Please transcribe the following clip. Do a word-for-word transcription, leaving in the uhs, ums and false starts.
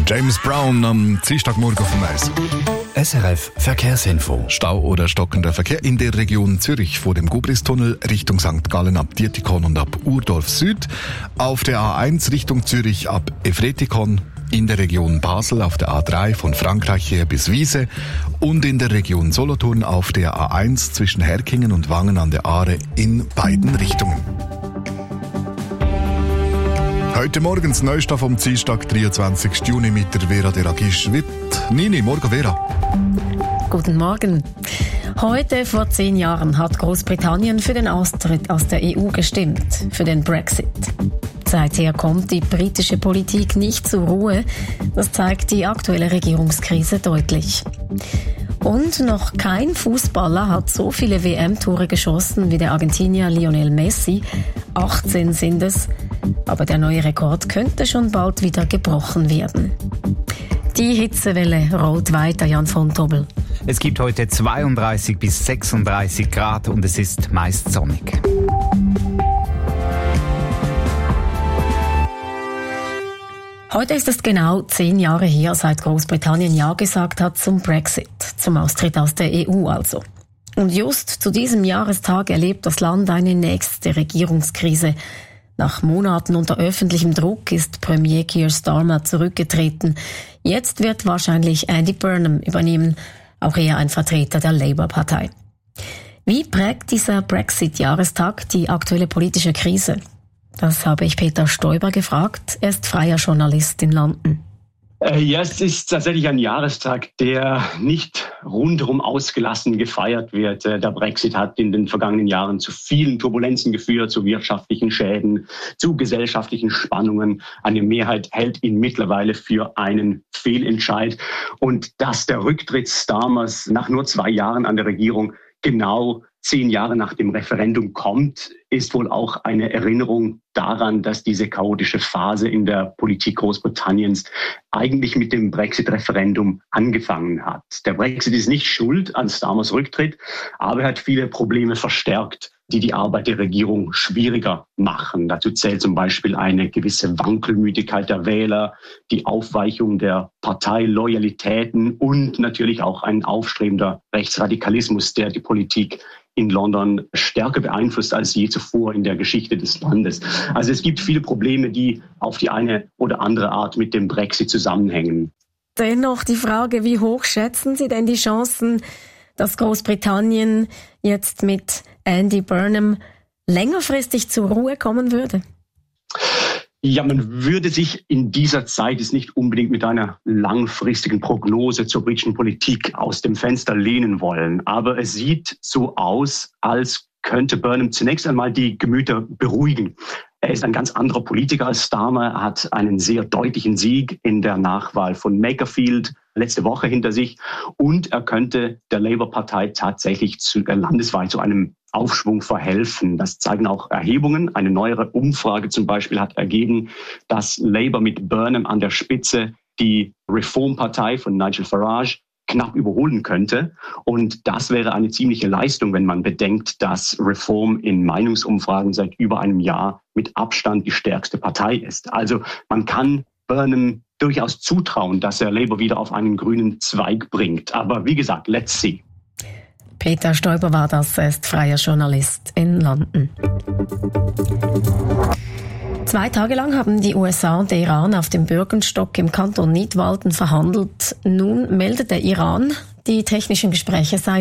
James Brown am Dienstagmorgen auf dem Eis. S R F Verkehrsinfo. Stau oder stockender Verkehr in der Region Zürich vor dem Gubristunnel Richtung Sankt Gallen ab Dietikon und ab Urdorf Süd. Auf der A eins Richtung Zürich ab Efretikon. In der Region Basel auf der A drei von Frankreich her bis Wiese. Und in der Region Solothurn auf der A eins zwischen Herkingen und Wangen an der Aare in beiden Richtungen. Heute morgens Neustoff am Dienstag, dreiundzwanzigsten Juni mit der Vera Deragisch-Witt. Nini, morgen Vera. Guten Morgen. Heute vor zehn Jahren hat Großbritannien für den Austritt aus der E U gestimmt, für den Brexit. Seither kommt die britische Politik nicht zur Ruhe. Das zeigt die aktuelle Regierungskrise deutlich. Und noch kein Fußballer hat so viele W M-Tore geschossen wie der Argentinier Lionel Messi. achtzehn sind es. Aber der neue Rekord könnte schon bald wieder gebrochen werden. Die Hitzewelle rollt weiter, Jan von Tobel. Es gibt heute zweiunddreißig bis sechsunddreißig Grad und es ist meist sonnig. Heute ist es genau zehn Jahre her, seit Großbritannien Ja gesagt hat zum Brexit, zum Austritt aus der E U also. Und just zu diesem Jahrestag erlebt das Land eine nächste Regierungskrise. Nach Monaten unter öffentlichem Druck ist Premier Keir Starmer zurückgetreten. Jetzt wird wahrscheinlich Andy Burnham übernehmen, auch er ein Vertreter der Labour-Partei. Wie prägt dieser Brexit-Jahrestag die aktuelle politische Krise? Das habe ich Peter Stoiber gefragt. Er ist freier Journalist in London. Ja, es ist tatsächlich ein Jahrestag, der nicht rundherum ausgelassen gefeiert wird. Der Brexit hat in den vergangenen Jahren zu vielen Turbulenzen geführt, zu wirtschaftlichen Schäden, zu gesellschaftlichen Spannungen. Eine Mehrheit hält ihn mittlerweile für einen Fehlentscheid. Und dass der Rücktritt Starmers nach nur zwei Jahren an der Regierung genau zehn Jahre nach dem Referendum kommt, ist wohl auch eine Erinnerung daran, dass diese chaotische Phase in der Politik Großbritanniens eigentlich mit dem Brexit-Referendum angefangen hat. Der Brexit ist nicht schuld an Starmers Rücktritt, aber er hat viele Probleme verstärkt, die die Arbeit der Regierung schwieriger machen. Dazu zählt zum Beispiel eine gewisse Wankelmütigkeit der Wähler, die Aufweichung der Parteiloyalitäten und natürlich auch ein aufstrebender Rechtsradikalismus, der die Politik in London stärker beeinflusst als je zuvor in der Geschichte des Landes. Also es gibt viele Probleme, die auf die eine oder andere Art mit dem Brexit zusammenhängen. Dennoch die Frage, wie hoch schätzen Sie denn die Chancen, dass Großbritannien jetzt mit Andy Burnham längerfristig zur Ruhe kommen würde? Ja, man würde sich in dieser Zeit jetzt nicht unbedingt mit einer langfristigen Prognose zur britischen Politik aus dem Fenster lehnen wollen. Aber es sieht so aus, als könnte Burnham zunächst einmal die Gemüter beruhigen. Er ist ein ganz anderer Politiker als Starmer. Er hat einen sehr deutlichen Sieg in der Nachwahl von Makerfield letzte Woche hinter sich. Und er könnte der Labour-Partei tatsächlich zu, äh, landesweit zu einem Aufschwung verhelfen. Das zeigen auch Erhebungen. Eine neuere Umfrage zum Beispiel hat ergeben, dass Labour mit Burnham an der Spitze die Reform-Partei von Nigel Farage knapp überholen könnte. Und das wäre eine ziemliche Leistung, wenn man bedenkt, dass Reform in Meinungsumfragen seit über einem Jahr mit Abstand die stärkste Partei ist. Also man kann Burnham durchaus zutrauen, dass er Labour wieder auf einen grünen Zweig bringt. Aber wie gesagt, let's see. Peter Stoiber war das, er ist freier Journalist in London. Zwei Tage lang haben die U S A und der Iran auf dem Bürgenstock im Kanton Nidwalden verhandelt. Nun meldet der Iran, die technischen Gespräche seien